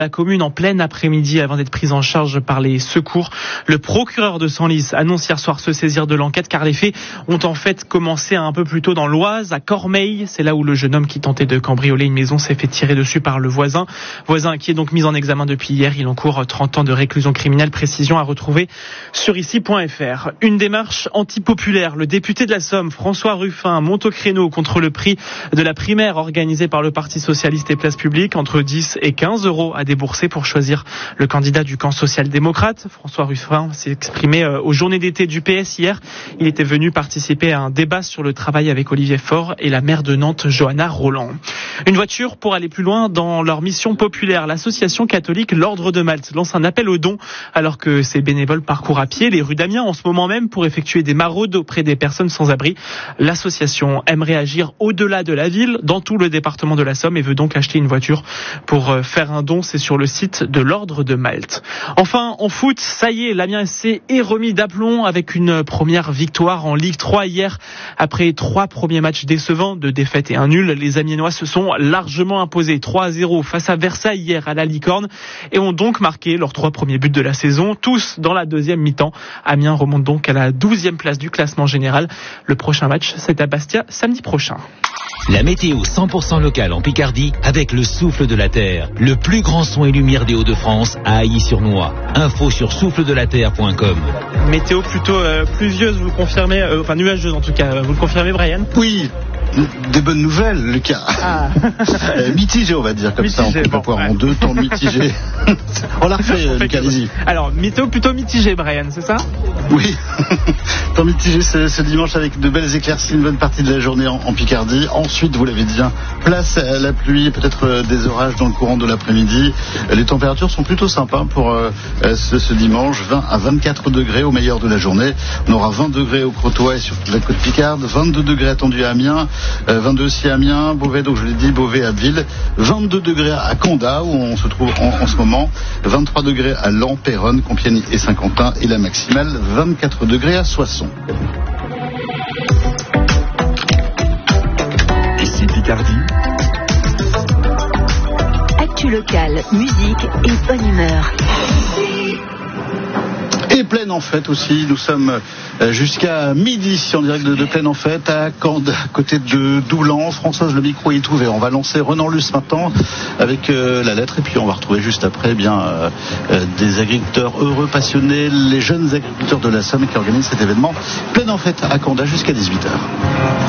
La commune en plein après-midi avant d'être prise en charge par les secours. Le procureur de Senlis annonce hier soir se saisir de l'enquête car les faits ont en fait commencé un peu plus tôt dans l'Oise, à Cormeilles. C'est là où le jeune homme qui tentait de cambrioler une maison s'est fait tirer dessus par le voisin. Voisin qui est donc mis en examen depuis hier. Il encourt 30 ans de réclusion criminelle. Précision à retrouver sur ici.fr. Une démarche antipopulaire. Le député de la Somme, François Ruffin, monte au créneau contre le prix de la primaire organisée par le Parti socialiste et Place Publique. Entre 10 et 15 euros à débourser pour choisir le candidat du camp social-démocrate. François Ruffin s'est exprimé aux journées d'été du PS hier. Il était venu participer à un débat sur le travail avec Olivier Faure et la maire de Nantes, Johanna Roland. Une voiture pour aller plus loin dans leur mission populaire. L'association catholique L'Ordre de Malte lance un appel aux dons alors que ses bénévoles parcourent à pied les rues d'Amiens en ce moment même pour effectuer des maraudes auprès des personnes sans abri. L'association aimerait agir au-delà de la ville, dans tout le département de la Somme, et veut donc acheter une voiture pour faire un don. C'est sur le site de l'Ordre de Malte. Enfin, en foot, ça y est, l'Amiens SC est remis d'aplomb avec une première victoire en Ligue 3 hier. Après 3 premiers matchs décevants, 2 défaites et un nul, les Amiénois se sont largement imposés 3-0 face à Versailles hier à la Licorne et ont donc marqué leurs 3 premiers buts de la saison, tous dans la deuxième mi-temps. Amiens remonte donc à la 12e place du classement général. Le prochain match, c'est à Bastia samedi prochain. La météo 100% locale en Picardie avec le souffle de la terre. Le plus grand son et lumière des Hauts-de-France à Ailly-sur-Noix. Info sur souffledelaterre.com. Météo plutôt pluvieuse, vous le confirmez, enfin nuageuse en tout cas. Vous le confirmez, Brian ? Oui. Des bonnes nouvelles, Lucas. Mitigé, on va dire, comme mitigé, ça. On peut pas voir en 2 temps mitigé. On l'a refait, Lucas, allez-y. Alors, météo plutôt mitigé, Brian, c'est ça ? Oui. Temps mitigé ce dimanche avec de belles éclaircies une bonne partie de la journée en Picardie. Ensuite, vous l'avez dit, place à la pluie, peut-être des orages dans le courant de l'après-midi. Les températures sont plutôt sympas pour ce dimanche. 20 à 24 degrés au meilleur de la journée. On aura 20 degrés au Crotoy et sur la côte Picarde. 22 degrés attendus à Amiens. 22 aussi à Amiens, Beauvais, donc je l'ai dit, Beauvais, Abbeville, 22 degrés à Condat où on se trouve en ce moment, 23 degrés à Laon, Péronne, Compiègne et Saint-Quentin et la maximale 24 degrés à Soissons. Ici Picardie. Actu locale, musique et bonne humeur. Et Pleine en Fête aussi, nous sommes jusqu'à midi en direct de Pleine en Fête à Cande, à côté de Doulan. Françoise, le micro est ouvert. On va lancer Renan Luce maintenant avec la lettre et puis on va retrouver juste après des agriculteurs heureux, passionnés, les jeunes agriculteurs de la Somme qui organisent cet événement Pleine en Fête à Cande jusqu'à 18h.